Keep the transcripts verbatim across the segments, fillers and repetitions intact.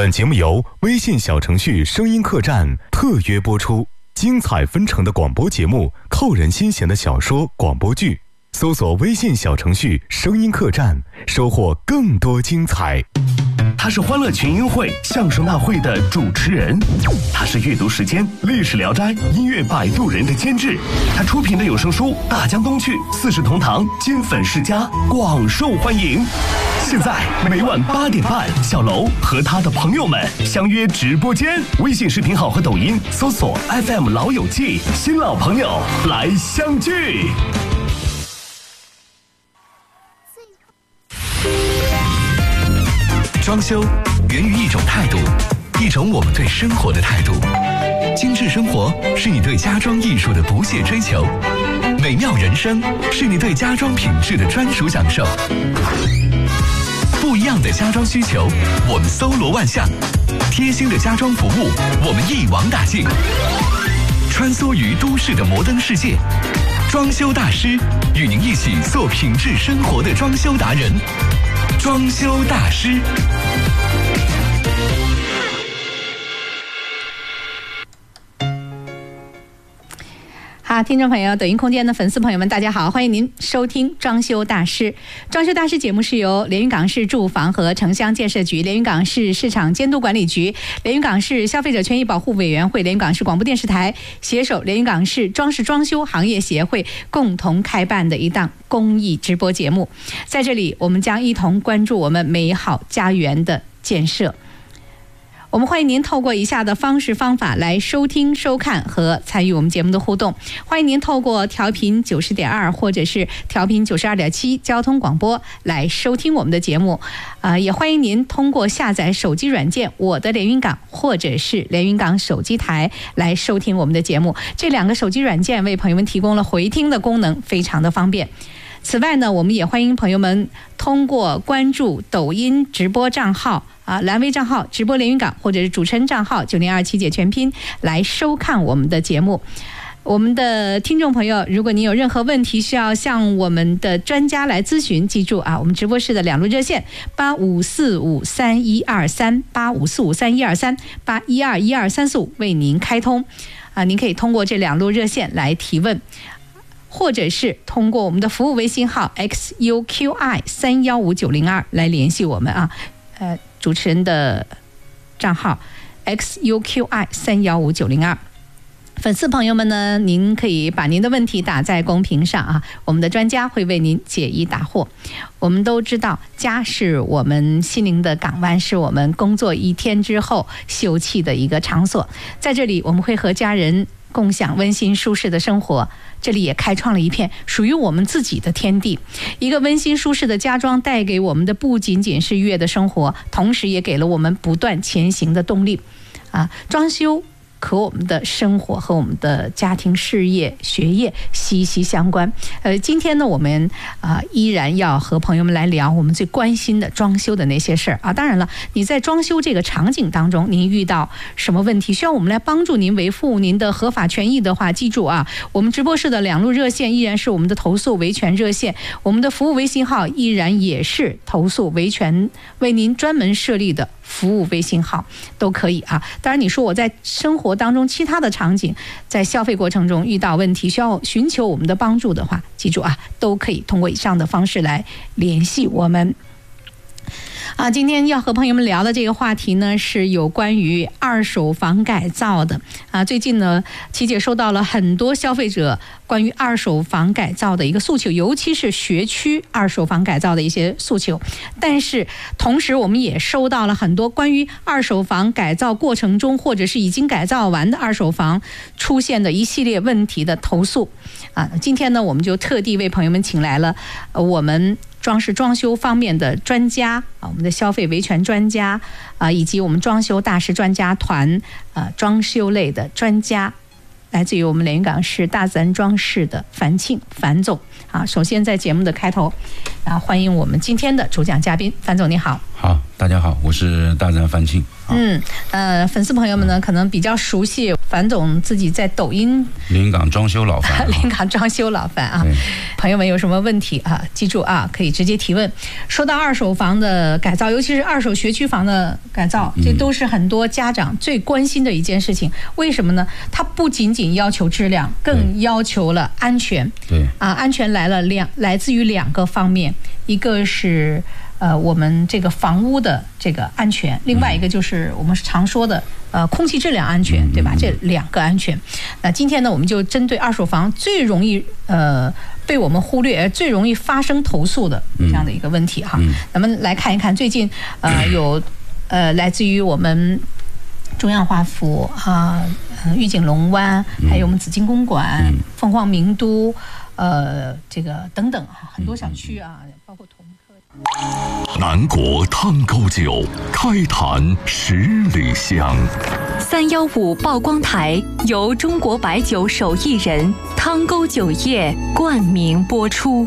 本节目由微信小程序声音客栈特约播出，精彩纷呈的广播节目，扣人心弦的小说广播剧，搜索微信小程序声音客栈，收获更多精彩。 他是欢乐群英会相声大会的主持人，他是阅读时间历史聊斋音乐摆渡人的监制，他出品的有声书大江东去四世同堂金粉世家广受欢迎。现在每晚八点半，小楼和他的朋友们相约直播间，微信视频号和抖音搜索 F M 老友记，新老朋友来相聚。 装修源于一种态度，一种我们对生活的态度。精致生活是你对家装艺术的不懈追求，美妙人生是你对家装品质的专属享受。不一样的家装需求，我们搜罗万象；贴心的家装服务，我们一网打尽。穿梭于都市的摩登世界，装修大师与您一起做品质生活的装修达人。装修大师。 好，听众朋友，抖音空间的粉丝朋友们，大家好，欢迎您收听装修大师。装修大师节目是由连云港市住房和城乡建设局、连云港市市场监督管理局、连云港市消费者权益保护委员会、连云港市广播电视台携手连云港市装饰装修行业协会共同开办的一档公益直播节目。在这里，我们将一同关注我们美好家园的建设。我们欢迎您透过以下的方式方法来收听、收看和参与我们节目的互动。欢迎您透过调频九十点二或者是调频九十二点七交通广播来收听我们的节目。呃，也欢迎您通过下载手机软件我的连云港或者是连云港手机台来收听我们的节目。这两个手机软件为朋友们提供了回听的功能，非常的方便。此外呢，我们也欢迎朋友们通过关注抖音直播账号啊，蓝微账号直播连云港，或者是主持人账号九零二七姐全拼来收看我们的节目。我们的听众朋友，如果您有任何问题需要向我们的专家来咨询，记住啊，我们直播室的两路热线八五四五三一二三八五四五三一二三八一二一二三四五为您开通啊，您可以通过这两路热线来提问。或者是通过我们的服务微信号 X U Q I 三一五九零二来联系我们啊，呃，主持人的账号 X U Q I 三一五九零二。粉丝朋友们呢，您可以把您的问题打在公屏上啊，我们的专家会为您解疑答惑。我们都知道，家是我们心灵的港湾，是我们工作一天之后休憩的一个场所。在这里，我们会和家人共享温馨舒适的生活，这里也开创了一片属于我们自己的天地。一个温馨舒适的家装带给我们的不仅仅是愉悦的生活，同时也给了我们不断前行的动力啊！装修和我们的生活和我们的家庭、事业、学业息息相关。呃，今天呢，我们啊、呃、依然要和朋友们来聊我们最关心的装修的那些事儿啊。当然了，你在装修这个场景当中，您遇到什么问题需要我们来帮助您维护您的合法权益的话，记住啊，我们直播室的两路热线依然是我们的投诉维权热线，我们的服务微信号依然也是投诉维权为您专门设立的服务微信号，都可以啊。当然，你说我在生活当中其他的场景，在消费过程中遇到问题需要寻求我们的帮助的话，记住啊，都可以通过以上的方式来联系我们。啊，今天要和朋友们聊的这个话题呢，是有关于二手房改造的啊。最近呢，琪姐收到了很多消费者关于二手房改造的一个诉求，尤其是学区二手房改造的一些诉求。但是同时，我们也收到了很多关于二手房改造过程中或者是已经改造完的二手房出现的一系列问题的投诉啊。今天呢，我们就特地为朋友们请来了呃我们装饰装修方面的专家啊，我们的消费维权专家啊，以及我们装修大师专家团啊，装修类的专家，来自于我们连云港市大自然装饰的樊庆樊总啊。首先在节目的开头啊，欢迎我们今天的主讲嘉宾樊总，你好。 好， 大家好，我是大战范庆。 嗯，呃，粉丝朋友们呢，可能比较熟悉樊总自己在抖音连云港装修老樊， 连云港装修老樊啊。朋友们有什么问题啊？记住啊，可以直接提问。说到二手房的改造，尤其是二手学区房的改造，这都是很多家长最关心的一件事情。为什么呢？它不仅仅要求质量，更要求了安全。 对啊，安全来了两来自于两个方面，一个是。呃，我们这个房屋的这个安全，另外一个就是我们常说的呃空气质量安全，对吧？这两个安全。那今天呢，我们就针对二手房最容易呃被我们忽略、最容易发生投诉的这样的一个问题哈，咱们来看一看最近呃有呃来自于我们中央华府啊、呃、玉景龙湾，还有我们紫金公馆、凤凰名都，呃这个等等哈，很多小区啊，包括同。 南国汤沟酒，开坛十里香。 三幺五曝光台由中国白酒手艺人汤沟酒业冠名播出。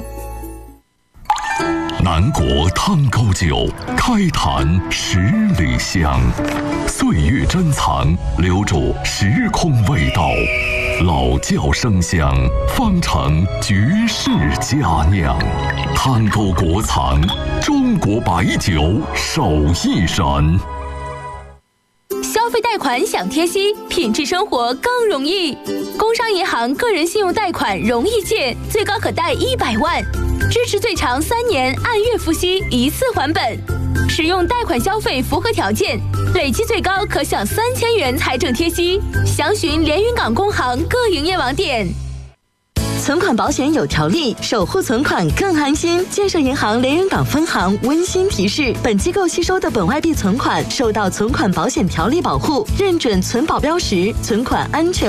南国汤沟酒，开坛十里香。岁月珍藏，留住时空味道。老窖生香，方成绝世佳酿。汤沟国藏，中国白酒手艺人。 消费贷款享贴息，品质生活更容易。工商银行个人信用贷款容易借，最高可贷一百万，支持最长三年，按月付息，一次还本。使用贷款消费符合条件，累计最高可享三千元财政贴息。详询连云港工行各营业网点。存款保险有条例，守护存款更安心。建设银行连云港分行温馨提示：本机构吸收的本外币存款受到存款保险条例保护，认准存保标识，存款安全。